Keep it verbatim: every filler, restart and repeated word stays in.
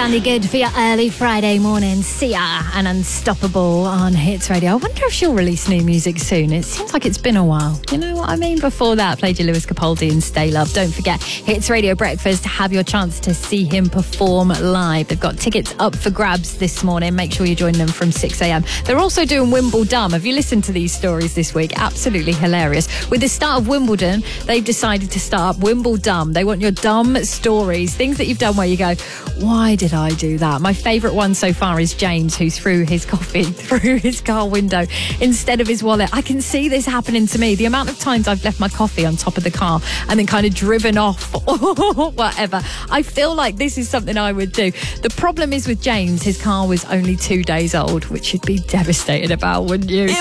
Sounding good for your early Friday morning. Sia and Unstoppable on Hits Radio. I wonder if she'll release new music soon. It seems like it's been a while. You know what I mean? Before that, I played you Lewis Capaldi and Stay Love. Don't forget, Hits Radio Breakfast. Have your chance to see him perform live. They've got tickets up for grabs this morning. Make sure you join them from six a.m. They're also doing Wimbledon. Have you listened to these stories this week? Absolutely hilarious. With the start of Wimbledon, they've decided to start up Wimbledon. They want your dumb stories, things that you've done where you go, why did I do that? My favourite one so far is James, who threw his coffee through his car window instead of his wallet. I can see this happening to me. The amount of times I've left my coffee on top of the car and then kind of driven off or whatever. I feel like this is something I would do. The problem is with James, his car was only two days old, which you'd be devastated about, wouldn't you? If